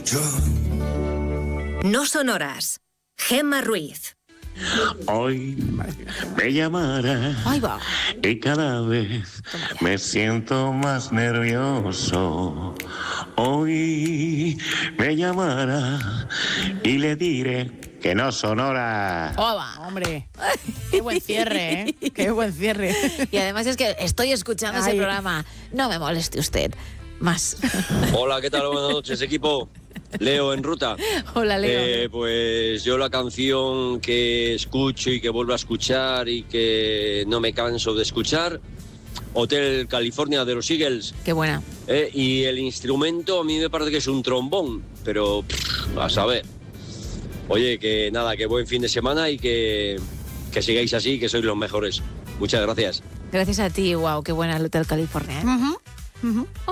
No sonoras. Gemma Ruiz. Hoy me llamará y cada vez me siento más nervioso. Hoy me llamará y le diré que no sonora. Hombre, qué buen cierre, ¿eh? Qué buen cierre. Y además es que estoy escuchando ese programa. No me moleste usted más. Hola, ¿qué tal? Buenas noches, equipo. Leo en ruta. Hola, Leo. Pues yo la canción que escucho y que vuelvo a escuchar y que no me canso de escuchar, Hotel California de los Eagles. Qué buena. Y el instrumento a mí me parece que es un trombón, pero a saber. Oye, que nada, que buen fin de semana y que sigáis así, que sois los mejores. Muchas gracias. Gracias a ti, wow, qué buena el Hotel California, ¿eh?